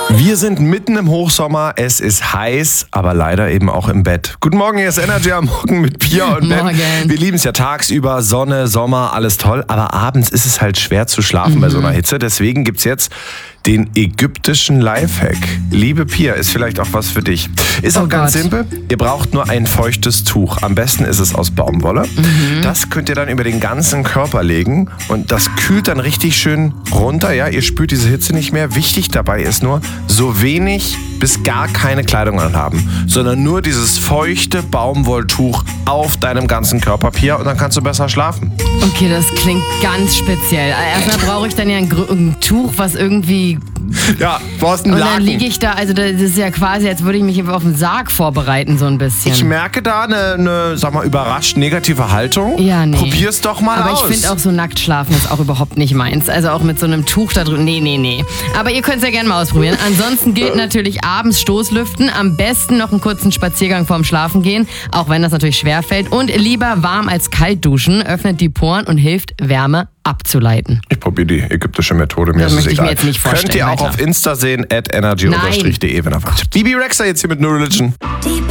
Wir sind mitten im Hochsommer, es ist heiß, aber leider eben auch im Bett. Guten Morgen, hier ist Energy am Morgen mit Pia und Ben. Wir lieben es ja tagsüber, Sonne, Sommer, alles toll, aber abends ist es halt schwer zu schlafen bei so einer Hitze. Deswegen gibt's jetzt den ägyptischen Lifehack. Liebe Pia, ist vielleicht auch was für dich. Ist auch ganz simpel. Ihr braucht nur ein feuchtes Tuch. Am besten ist es aus Baumwolle. Das könnt ihr dann über den ganzen Körper legen und das kühlt dann richtig schön runter. Ja, ihr spürt diese Hitze nicht mehr. Wichtig dabei ist nur, so wenig bis gar keine Kleidung anhaben, sondern nur dieses feuchte Baumwolltuch auf deinem ganzen Körper, Pia, und dann kannst du besser schlafen. Okay, das klingt ganz speziell. Erstmal brauche ich dann ja ein Tuch, was irgendwie... Ja, brauchst einen Und dann Laken. liege ich da, also das ist ja quasi, als würde ich mich auf den Sarg vorbereiten, so ein bisschen. Ich merke da eine, sag mal, überrascht negative Haltung. Ja, nee. Probier's doch mal Aber aus. ich finde auch so nackt schlafen ist auch überhaupt nicht meins. Also auch mit so einem Tuch da drüben. Nee. Aber ihr könnt es ja gerne mal ausprobieren. Ansonsten gilt natürlich abends Stoßlüften. Am besten noch einen kurzen Spaziergang vorm Schlafen gehen. Auch wenn das natürlich schwerfällt. Und lieber warm als kalt duschen. Öffnet die Poren und hilft, Wärme abzuleiten. Ich probiere die ägyptische Methode, mir Das ist es möchte ich egal. mir jetzt nicht vorstellen. Könnt ihr auch weiter. auf Insta sehen, @energy_de, wenn ihr wollt. Bibi Rexha jetzt hier mit No Religion.